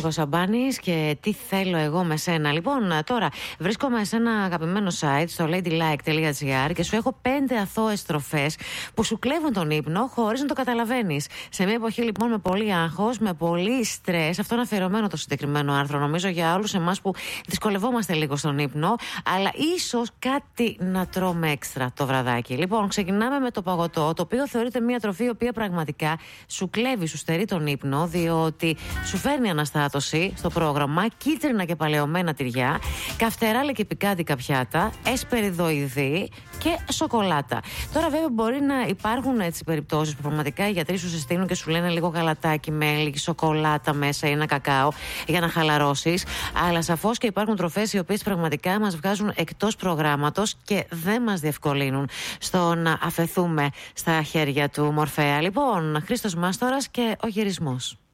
Γιώργος Σαμπάνης και τι θέλω εγώ με σένα. Λοιπόν, τώρα βρίσκομαι σε ένα αγαπημένο site στο ladylike.gr και σου έχω 5 αθώες στροφές που σου κλέβουν τον ύπνο χωρίς να το καταλαβαίνεις. Σε μια εποχή λοιπόν με πολύ άγχος, με πολύ στρες, αυτό είναι αφιερωμένο το συγκεκριμένο άρθρο νομίζω για όλους εμάς που δυσκολευόμαστε λίγο στον ύπνο, αλλά ίσως κάτι να τρώμε έξτρα το βραδάκι. Λοιπόν, ξεκινάμε με το παγωτό, το οποίο θεωρείται μια τροφή η οποία πραγματικά σου κλέβει, σου στερεί τον ύπνο, διότι σου φέρνει αναστάτωση στο πρόγραμμα, κίτρινα και παλαιωμένα τυριά, καυτερά και πικάντικα πιάτα, εσπεριδοειδή και σοκολάτα. Τώρα, βέβαια, μπορεί να υπάρχουν έτσι περιπτώσεις που πραγματικά οι γιατροί σου συστήνουν και σου λένε λίγο γαλατάκι με λίγη σοκολάτα μέσα ή ένα κακάο για να χαλαρώσεις. Αλλά σαφώς και υπάρχουν τροφές οι οποίες πραγματικά μας βγάζουν εκτός προγράμματος και δεν μας διευκολύνουν στο να αφαιθούμε στα χέρια του Μορφέα. Λοιπόν, Χρήστος Μάστορας και ο γυρισμός.